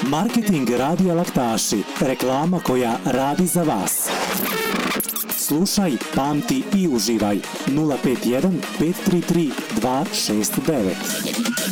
Marketing Radija Laktaši. Reklama koja radi za vas. Slušaj, pamti i uživaj. 051 533 269.